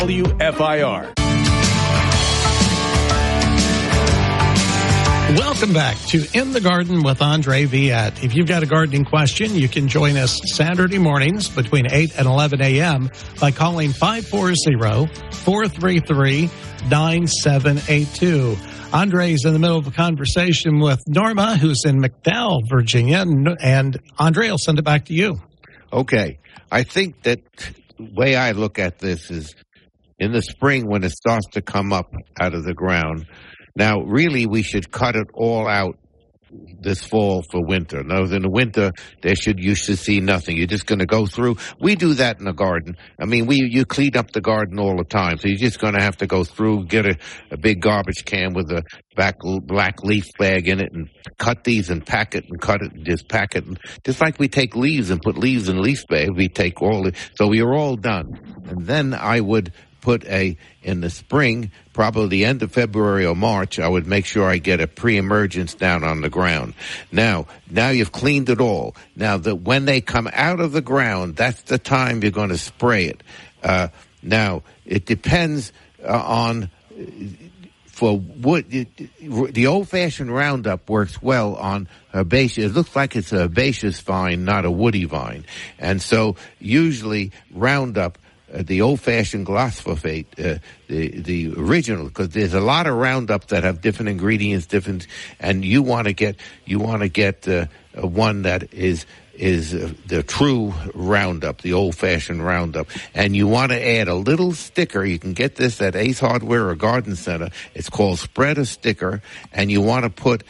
WFIR. Welcome back to In the Garden with Andre Viette. If you've got a gardening question, you can join us Saturday mornings between 8 and 11 a.m. by calling 540-433-9782. Andre's in the middle of a conversation with Norma, who's in McDowell, Virginia. And Andre, I'll send it back to you. Okay. I think that the way I look at this is in the spring when it starts to come up out of the ground. Now, really, we should cut it all out this fall for winter. Now, in the winter, you should see nothing. You're just going to go through. We do that in the garden. I mean, you clean up the garden all the time. So you're just going to have to go through, get a big garbage can with a black leaf bag in it and cut these and pack it and cut it and just pack it. And just like we take leaves and put leaves in leaf bag, we take all it. So we are all done. And then I would put in the spring, probably the end of February or March, I would make sure I get a pre-emergence down on the ground. Now you've cleaned it all. Now, when they come out of the ground, that's the time you're going to spray it. Now, it depends for wood. The old-fashioned Roundup works well on herbaceous. It looks like it's a herbaceous vine, not a woody vine. And so usually Roundup, the old-fashioned glyphosate, the original, because there's a lot of Roundup that have different ingredients, and you want to get one that is the true Roundup, the old-fashioned Roundup, and you want to add a little sticker. You can get this at Ace Hardware or Garden Center. It's called Spreader Sticker, and you want to put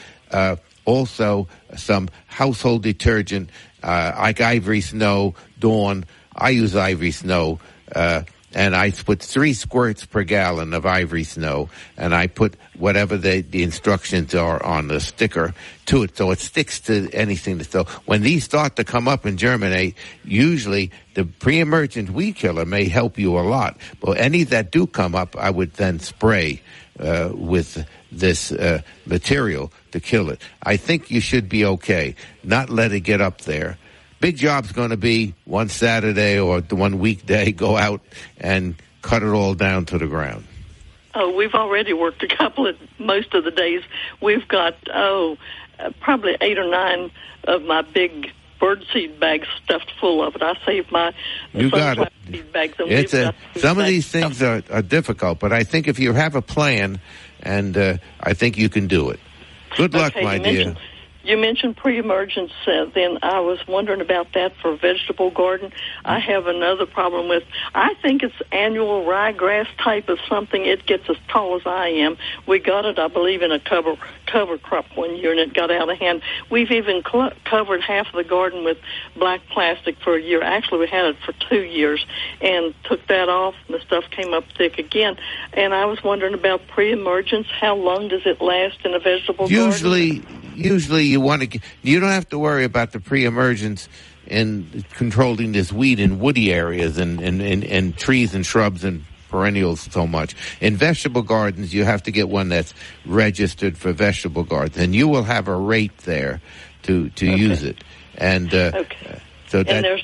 also some household detergent like Ivory Snow, Dawn. I use Ivory Snow. And I put 3 squirts per gallon of Ivory Snow, and I put whatever the instructions are on the sticker to it, so it sticks to anything. So when these start to come up and germinate, usually the pre-emergent weed killer may help you a lot. But any that do come up, I would then spray with this material to kill it. I think you should be okay. Not let it get up there. Big job's going to be one Saturday or one weekday, go out and cut it all down to the ground. Oh, we've already worked most of the days. We've got, probably 8 or 9 of my big birdseed bags stuffed full of it. I saved my sunflower seed bags. And some of these things are difficult, but I think if you have a plan, and I think you can do it. Good luck, my dear. You mentioned pre-emergence, then I was wondering about that for vegetable garden. I have another problem with, I think it's annual ryegrass type of something. It gets as tall as I am. We got it, I believe, in a cover crop one year, and it got out of hand. We've even covered half of the garden with black plastic for a year. Actually, we had it for 2 years, and took that off, and the stuff came up thick again. And I was wondering about pre-emergence. How long does it last in a vegetable garden? Usually you don't have to worry about the pre-emergence in controlling this weed in woody areas and trees and shrubs and perennials so much. In vegetable gardens, you have to get one that's registered for vegetable gardens, and you will have a rate there to use it. And so and there's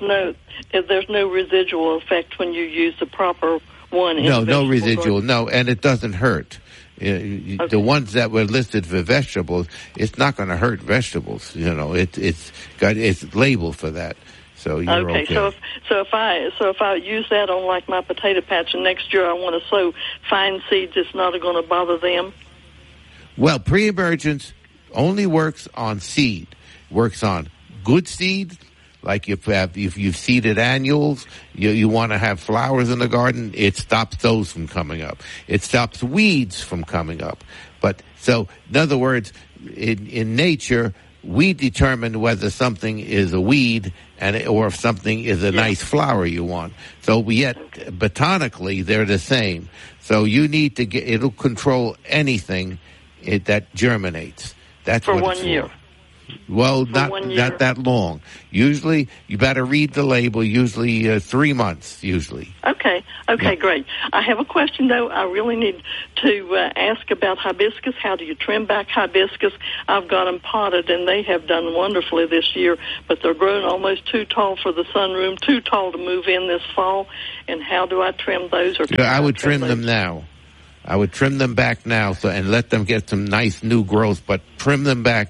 no residual effect when you use the proper one. No residual. No, and it doesn't hurt. The ones that were listed for vegetables, it's not going to hurt vegetables. You know, it's labeled for that. So you're okay. So if I use that on like my potato patch, and next year I want to sow fine seeds, it's not going to bother them. Well, pre-emergence only works on seed. Works on good seed. Like if you've seeded annuals, you want to have flowers in the garden, it stops those from coming up. It stops weeds from coming up. But so, in other words, in nature, we determine whether something is a weed or if something is a nice flower you want. So yet, botanically, they're the same. So you need to it'll control anything that germinates. That's for what 1 it's year. For. Well, for not 1 year? not that long. Usually, you better read the label. Usually 3 months. Usually. Okay, Yeah. great. I have a question, though. I really need to ask about hibiscus. How do you trim back hibiscus? I've got them potted, and they have done wonderfully this year, but they're grown almost too tall for the sunroom, too tall to move in this fall. And how do I trim those? I would trim them now. I would trim them back now and let them get some nice new growth, but trim them back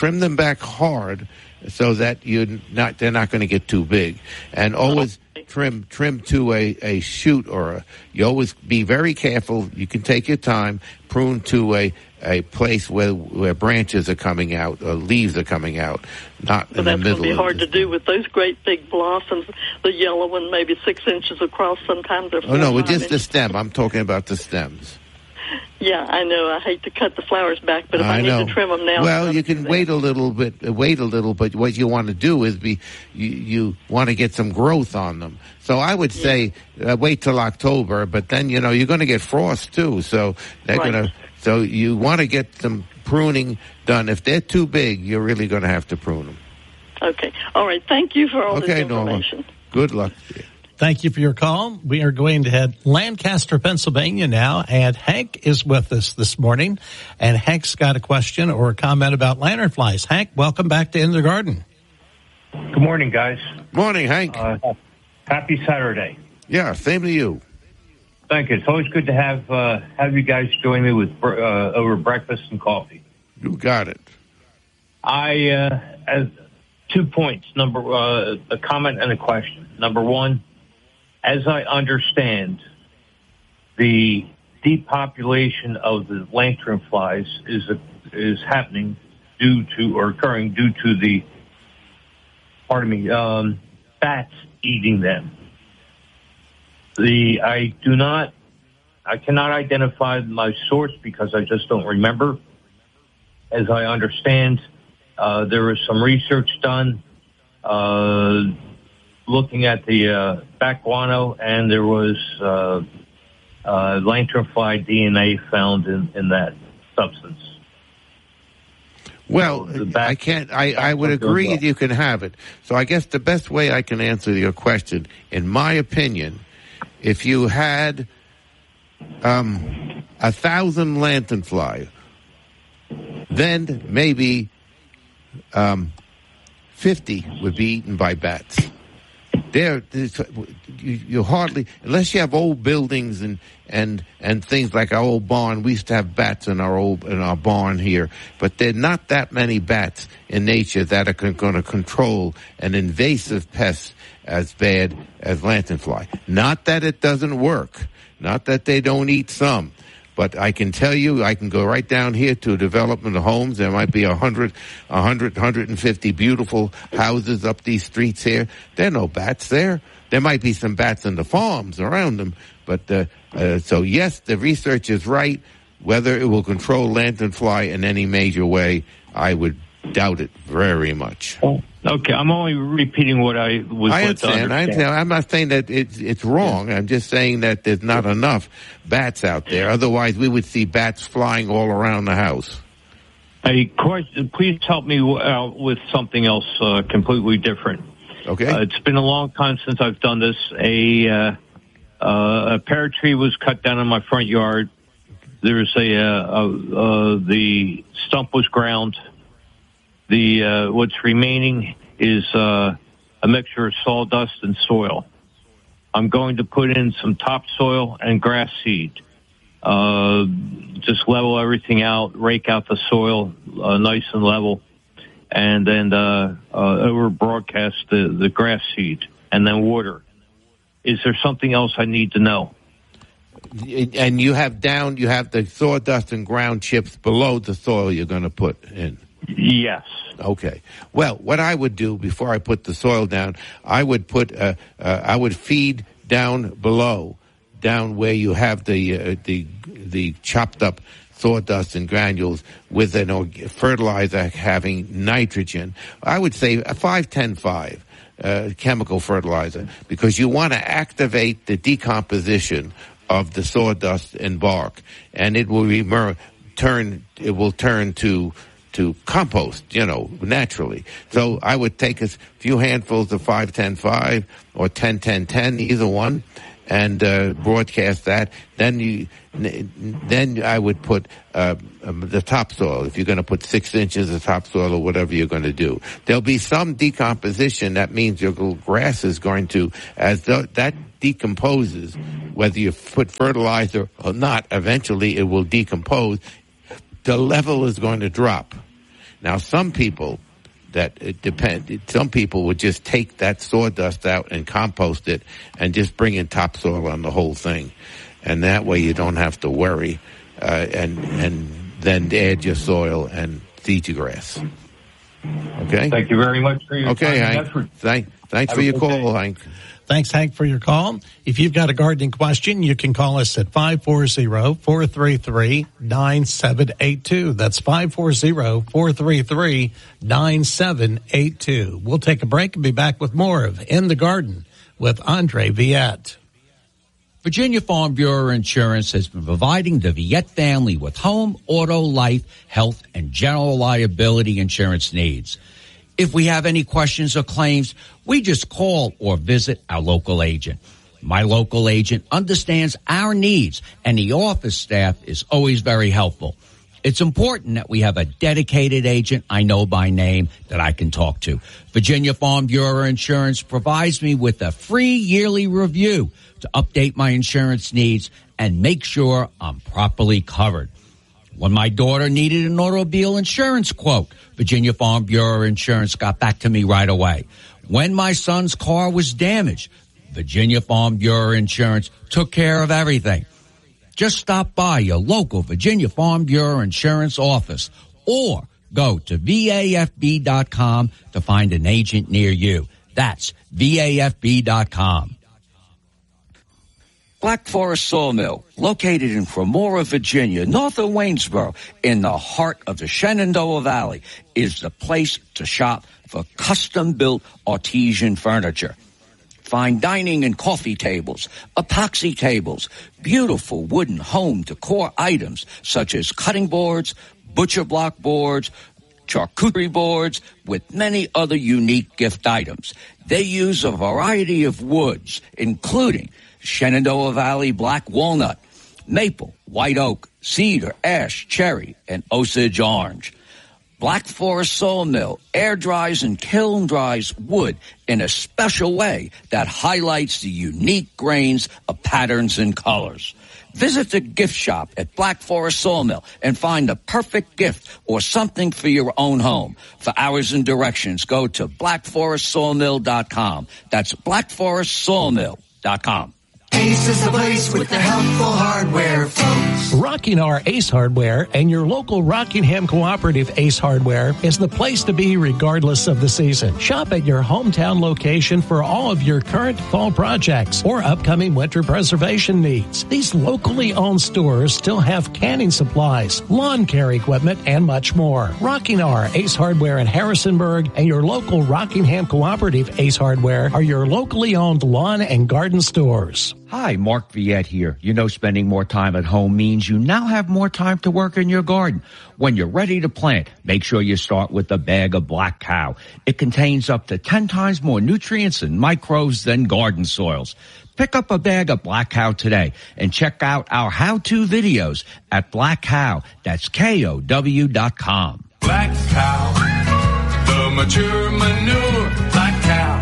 hard so that they're not going to get too big. And always trim to a shoot you always be very careful. You can take your time, prune to a place where branches are coming out, or leaves are coming out, not in the middle. That's going to be hard to do with those great big blossoms. The yellow one, maybe 6 inches across. Sometimes they're 4 no, with just the stem. I'm talking about the stems. Yeah, I know. I hate to cut the flowers back, but if I need to trim them now, well, you can wait a little bit. But what you want to do is you want to get some growth on them. So I would say wait till October. But then you're going to get frost too. So So you want to get some pruning done. If they're too big, you're really going to have to prune them. Okay. All right. Thank you for all this Norma. information. Good luck to you. Thank you for your call. We are going to head Lancaster, Pennsylvania now, and Hank is with us this morning. And Hank's got a question or a comment about lanternflies. Hank, welcome back to In the Garden. Good morning, guys. Morning, Hank. Happy Saturday. Yeah, same to you. Thank you. It's always good to have you guys join me with over breakfast and coffee. You got it. I have 2 points. A comment and a question. Number one, as I understand, the depopulation of the lanternflies is happening occurring due to the bats eating them. I cannot identify my source because I just don't remember. As I understand, there was some research done looking at the bat guano, and there was lanternfly DNA found in that substance. Well, I would agree you can have it. So I guess the best way I can answer your question, in my opinion, if you had 1,000 lanternfly, then maybe 50 would be eaten by bats. You hardly, unless you have old buildings and things like our old barn. We used to have bats in our barn here, but there are not that many bats in nature that are going to control an invasive pest as bad as lanternfly. Not that it doesn't work, not that they don't eat some. But I can tell you, I can go right down here to a development of homes. There might be 150 beautiful houses up these streets here. There are no bats there. There might be some bats in the farms around them. But so, yes, the research is right. Whether it will control lanternfly in any major way, I would doubt it very much. Okay, I'm only repeating what I was. I understand. I'm not saying that it's wrong. Yeah. I'm just saying that there's not enough bats out there. Otherwise, we would see bats flying all around the house. Please help me out with something else completely different. Okay. It's been a long time since I've done this. A pear tree was cut down in my front yard. There's the stump was ground. What's remaining is a mixture of sawdust and soil. I'm going to put in some topsoil and grass seed. Just level everything out, rake out the soil nice and level, and then over broadcast the grass seed, and then water. Is there something else I need to know? And you have the sawdust and ground chips below the soil you're going to put in. Yes. Okay. Well, what I would do before I put the soil down, I would I would feed down below, down where you have the chopped up sawdust and granules with an fertilizer having nitrogen. I would say a 5-10-5 chemical fertilizer, because you want to activate the decomposition of the sawdust and bark, and it will turn to compost, naturally. So I would take a few handfuls of 5-10-5 or 10-10-10, either one, and broadcast that. Then I would put the topsoil. If you're going to put 6 inches of topsoil or whatever you're going to do, there'll be some decomposition. That means your grass is going to, as that decomposes, whether you put fertilizer or not, eventually it will decompose. The level is going to drop. Now, some people some people would just take that sawdust out and compost it and just bring in topsoil on the whole thing. And that way you don't have to worry, and then add your soil and seed your grass. Okay? Thank you very much for your time. Hank. Thanks for your call, Hank. Thanks, Hank, for your call. If you've got a gardening question, you can call us at 540-433-9782. That's 540-433-9782. We'll take a break and be back with more of In the Garden with Andre Viette. Virginia Farm Bureau Insurance has been providing the Viette family with home, auto, life, health, and general liability insurance needs. If we have any questions or claims, we just call or visit our local agent. My local agent understands our needs, and the office staff is always very helpful. It's important that we have a dedicated agent I know by name that I can talk to. Virginia Farm Bureau Insurance provides me with a free yearly review to update my insurance needs and make sure I'm properly covered. When my daughter needed an automobile insurance quote, Virginia Farm Bureau Insurance got back to me right away. When my son's car was damaged, Virginia Farm Bureau Insurance took care of everything. Just stop by your local Virginia Farm Bureau Insurance office or go to VAFB.com to find an agent near you. That's VAFB.com. Black Forest Sawmill, located in Cremora, Virginia, north of Waynesboro, in the heart of the Shenandoah Valley, is the place to shop for custom-built artesian furniture. Fine dining and coffee tables, epoxy tables, beautiful wooden home decor items such as cutting boards, butcher block boards, charcuterie boards, with many other unique gift items. They use a variety of woods, including Shenandoah Valley black walnut, maple, white oak, cedar, ash, cherry, and Osage orange. Black Forest Sawmill air dries and kiln dries wood in a special way that highlights the unique grains of patterns and colors. Visit the gift shop at Black Forest Sawmill and find the perfect gift or something for your own home. For hours and directions, go to blackforestsawmill.com. That's blackforestsawmill.com. Ace is the place with the helpful hardware, folks. Rockingham Ace Hardware and your local Rockingham Cooperative Ace Hardware is the place to be regardless of the season. Shop at your hometown location for all of your current fall projects or upcoming winter preservation needs. These locally owned stores still have canning supplies, lawn care equipment, and much more. Rockingham Ace Hardware in Harrisonburg and your local Rockingham Cooperative Ace Hardware are your locally owned lawn and garden stores. Hi, Mark Viette here. You know, spending more time at home means you now have more time to work in your garden. When you're ready to plant, make sure you start with a bag of Black Cow. It contains up to 10 times more nutrients and microbes than garden soils. Pick up a bag of Black Cow today and check out our how-to videos at Black Cow. That's KOW.com. Black Cow, the mature manure, Black Cow.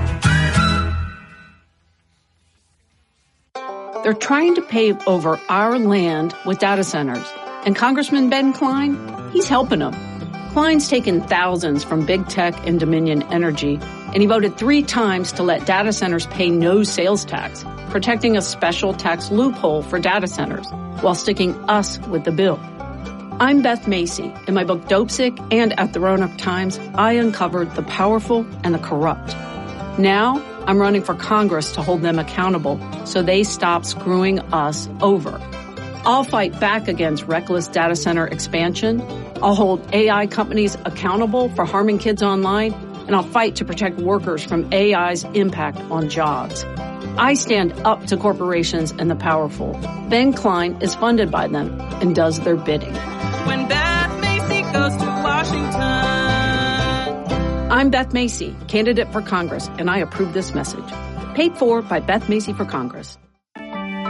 They're trying to pave over our land with data centers. And Congressman Ben Cline, he's helping them. Cline's taken thousands from big tech and Dominion Energy, and he voted 3 times to let data centers pay no sales tax, protecting a special tax loophole for data centers while sticking us with the bill. I'm Beth Macy. In my book Dope Sick and at the Roanoke Times, I uncovered the powerful and the corrupt. Now, I'm running for Congress to hold them accountable so they stop screwing us over. I'll fight back against reckless data center expansion. I'll hold AI companies accountable for harming kids online, and I'll fight to protect workers from AI's impact on jobs. I stand up to corporations and the powerful. Ben Cline is funded by them and does their bidding. When Beth Macy goes to Washington. I'm Beth Macy, candidate for Congress, and I approve this message. Paid for by Beth Macy for Congress.